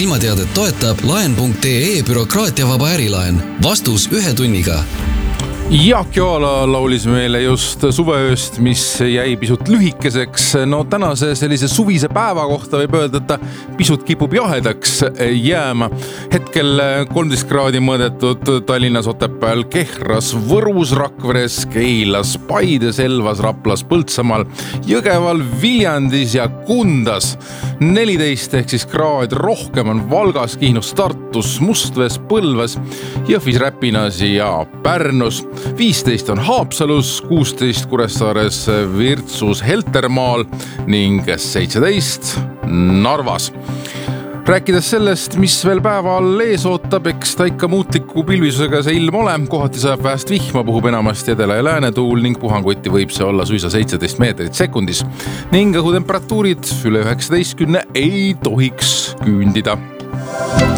ilmateadet toetab laen.ee bürokraatiavaba ärilaen. Vastus 1 tunniga. Jaak Joala laulis meile just suveööst, mis jäi pisut lühikeseks. No tänase sellise suvise päeva kohta võib öelda, et ta pisut kipub jahedaks jääma. Hetkel 13 kraadi mõõdetud Tallinnas, Otepääl, Kehras, Võrus, Rakveres, Keilas, Paides, Elvas, Raplas, Põltsamaal, Jõgeval, Viljandis ja Kundas. 14 ehk siis kraad rohkem on Valgas, Kihnus, Tartus, Mustvees, Põlvas, Jõhvis, Räpinas ja Pärnus. 15 on Haapsalus, 16 Kuressaares, Virtsus, Heltermaal ning 17 Narvas. Rääkides sellest, mis veel päeval ees ootab, eks ta ikka muutliku pilvisusega see ilm ole. Kohati saab vähest vihma, puhub enamasti edela- ja läänetuul ning puhangutti võib see olla suisa 17 meetrit sekundis. Ning õhutemperatuurid üle 19 ei tohiks küündida.